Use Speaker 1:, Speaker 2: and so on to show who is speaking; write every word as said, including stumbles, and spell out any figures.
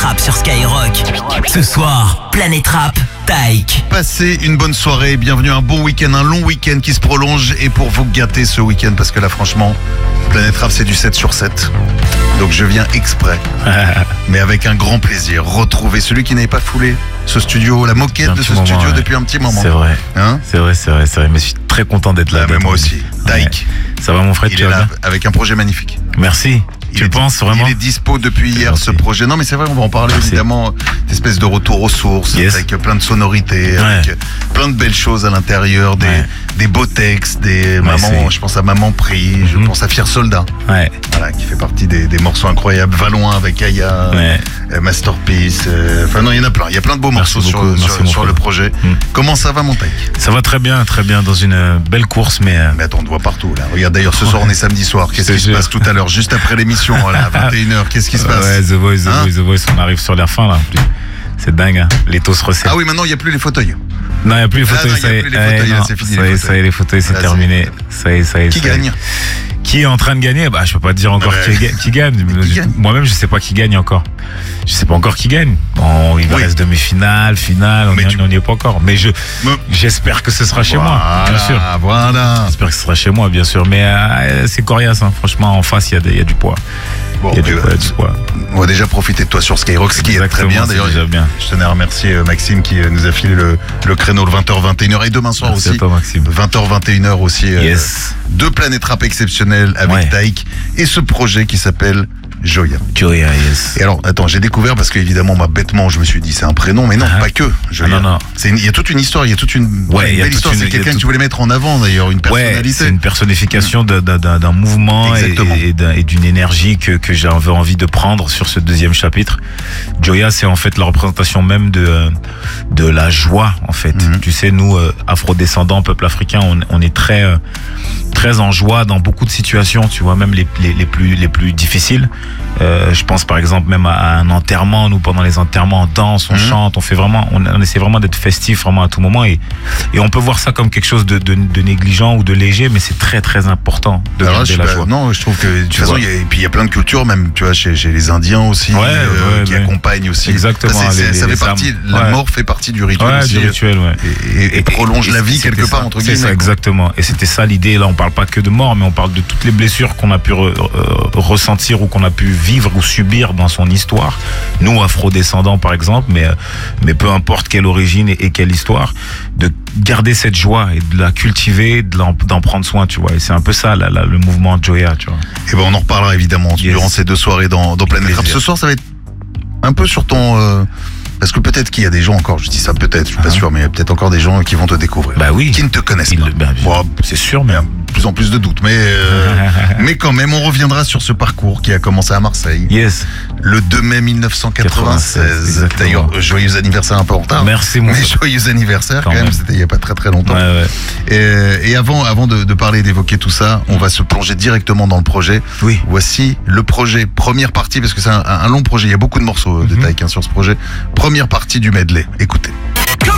Speaker 1: Rap sur Skyrock. Ce soir, Planète Rap, Taïk.
Speaker 2: Passez une bonne soirée, bienvenue à un bon week-end, un long week-end qui se prolonge. Et pour vous gâter ce week-end, parce que là franchement, Planète Rap c'est du sept sur sept. Donc je viens exprès, mais avec un grand plaisir, retrouver celui qui n'avait pas foulé ce studio, la moquette de ce moment, studio ouais. depuis un petit moment.
Speaker 3: C'est vrai,
Speaker 2: hein
Speaker 3: c'est vrai, c'est vrai, c'est vrai. Mais je suis très content d'être là.
Speaker 2: Ah, mais moi aussi, Taïk.
Speaker 3: Ouais. Ça va mon frère,
Speaker 2: il
Speaker 3: tu
Speaker 2: est
Speaker 3: vas
Speaker 2: là
Speaker 3: bien
Speaker 2: avec un projet magnifique.
Speaker 3: Merci.
Speaker 2: Il
Speaker 3: tu
Speaker 2: est,
Speaker 3: le penses vraiment?
Speaker 2: Il est dispo depuis hier
Speaker 3: gentil.
Speaker 2: ce projet. Non mais c'est vrai, on va en parler. Merci. Évidemment, d'espèce de retour aux sources, yes. avec plein de sonorités, ouais. avec plein de belles choses à l'intérieur, des, ouais. des beaux textes, des ouais, mamans, je pense à Maman Prie, mm-hmm. je pense à Fier Soldat,
Speaker 3: ouais.
Speaker 2: voilà, qui fait partie des, des morceaux incroyables. Valoin avec Aya, ouais. euh, Masterpiece, euh, enfin non, il y en a plein, il y a plein de beaux
Speaker 3: merci
Speaker 2: morceaux
Speaker 3: beaucoup,
Speaker 2: sur, sur, sur le projet. Mm. Comment ça va mon Taïk?
Speaker 3: Ça va très bien, très bien, dans une belle course, mais... Euh...
Speaker 2: Mais attends, on te voit partout là. Regarde d'ailleurs, ce soir on est samedi soir, qu'est-ce qui se passe tout à l'heure, juste après l'émission, à vingt et une heures, qu'est-ce qui se passe?
Speaker 3: Ouais, The Voice, The
Speaker 2: hein
Speaker 3: Voice, The Voice, on arrive sur la fin là. C'est dingue, hein. Les taux se resserrent.
Speaker 2: Ah oui, maintenant il n'y a plus les fauteuils.
Speaker 3: Non, il n'y a plus les fauteuils,
Speaker 2: ah, non,
Speaker 3: ça y est.
Speaker 2: Les fauteuils, là, c'est fini.
Speaker 3: Ça y est, ça y est, les fauteuils, c'est terminé. Ça y est, ça y est.
Speaker 2: Qui gagne?
Speaker 3: Qui est en train de gagner? Bah, je peux pas te dire encore qui, qui, qui gagne.
Speaker 2: Qui gagne.
Speaker 3: Moi-même, je sais pas qui gagne encore. Je sais pas encore qui gagne. Bon, il oui. reste demi-finale, finale, on n'y tu... est pas encore. Mais je, Mais... j'espère que ce sera chez
Speaker 2: voilà,
Speaker 3: moi, bien sûr.
Speaker 2: Voilà.
Speaker 3: J'espère que ce sera chez moi, bien sûr. Mais euh, c'est coriace, hein. Franchement, en face, il y, y a du poids.
Speaker 2: Bon,
Speaker 3: il y a du poids, du poids.
Speaker 2: On va déjà profiter de toi sur Skyrock, ce qui Exactement, est très bien. D'ailleurs, je tenais à remercier Maxime qui nous a filé le, le créneau le vingt heures vingt et une heures et demain soir
Speaker 3: Merci
Speaker 2: aussi.
Speaker 3: Toi, Maxime.
Speaker 2: vingt heures vingt et une heures aussi.
Speaker 3: Yes.
Speaker 2: Euh, deux Planètes Rap exceptionnelles avec ouais. Taïk et ce projet qui s'appelle Joya.
Speaker 3: Joya, yes.
Speaker 2: Et alors, attends, j'ai découvert parce qu'évidemment, moi, bêtement, je me suis dit, c'est un prénom, mais non, ah, pas que. Joya.
Speaker 3: Ah, non, non.
Speaker 2: Il y a toute une histoire, il y a toute une,
Speaker 3: ouais,
Speaker 2: une belle histoire. C'est quelqu'un
Speaker 3: tout...
Speaker 2: que tu voulais mettre en avant, d'ailleurs, une personnalité.
Speaker 3: Ouais, c'est une personnification mmh. d'un mouvement Exactement. et, et d'une énergie que, que j'avais envie de prendre sur ce deuxième chapitre. Joya, c'est en fait la représentation même de, de la joie, en fait. Mmh. Tu sais, nous, euh, afro-descendants, peuple africain, on, on est très, euh, très en joie dans beaucoup de situations, tu vois, même les, les, les, plus, les plus difficiles. Euh, je pense par exemple même à un enterrement. Nous, pendant les enterrements, on danse, on mmh. chante, on fait vraiment, on, on essaie vraiment d'être festif vraiment à tout moment et, et on peut voir ça comme quelque chose de, de, de négligent ou de léger, mais c'est très très important de
Speaker 2: Alors,
Speaker 3: garder la
Speaker 2: pas,
Speaker 3: joie.
Speaker 2: Non, je trouve que de toute façon, il y a, et puis il y a plein de cultures, même tu vois, chez, chez les Indiens aussi,
Speaker 3: ouais,
Speaker 2: euh,
Speaker 3: ouais,
Speaker 2: qui
Speaker 3: ouais.
Speaker 2: accompagnent aussi.
Speaker 3: Exactement.
Speaker 2: Ça,
Speaker 3: les,
Speaker 2: ça
Speaker 3: les,
Speaker 2: fait
Speaker 3: les
Speaker 2: partie,
Speaker 3: âmes.
Speaker 2: la
Speaker 3: ouais.
Speaker 2: mort fait partie du rituel
Speaker 3: ouais,
Speaker 2: aussi.
Speaker 3: Du rituel, ouais.
Speaker 2: Et, et, et prolonge
Speaker 3: et,
Speaker 2: la vie quelque part
Speaker 3: ça,
Speaker 2: entre guillemets.
Speaker 3: C'est ça, exactement. Et c'était ça l'idée. Là, on parle pas que de mort, mais on parle de toutes les blessures qu'on a pu re, euh, ressentir ou qu'on a pu vivre ou subir dans son histoire. Nous, afro-descendants par exemple, mais mais peu importe quelle origine et, et quelle histoire, de garder cette joie et de la cultiver, d'en prendre soin, tu vois. Et c'est un peu ça, là, là, le mouvement Joya, tu vois.
Speaker 2: Et ben on en reparlera évidemment yes. durant ces deux soirées dans, dans Planète Rap. Ce soir, ça va être un peu sur ton... Euh, parce que peut-être qu'il y a des gens encore, je dis ça peut-être, je suis pas uh-huh. sûr, mais il y a peut-être encore des gens qui vont te découvrir.
Speaker 3: Bah oui.
Speaker 2: Qui ne te connaissent
Speaker 3: Il,
Speaker 2: pas.
Speaker 3: Bah, bon, c'est sûr, mais...
Speaker 2: De plus en plus de doutes, mais euh, mais quand même, on reviendra sur ce parcours qui a commencé à Marseille.
Speaker 3: Yes.
Speaker 2: Le deux mai mille neuf cent quatre-vingt-seize. D'ailleurs, joyeux anniversaire un peu en retard.
Speaker 3: Merci, mon
Speaker 2: Mais joyeux anniversaire quand, quand même, même. C'était il y a pas très très longtemps.
Speaker 3: Ouais, ouais.
Speaker 2: Et, et avant, avant de, de parler et d'évoquer tout ça, on va se plonger directement dans le projet.
Speaker 3: Oui.
Speaker 2: Voici le projet, première partie, parce que c'est un, un long projet, il y a beaucoup de morceaux mm-hmm. de Taïk hein, sur ce projet. Première partie du medley, écoutez.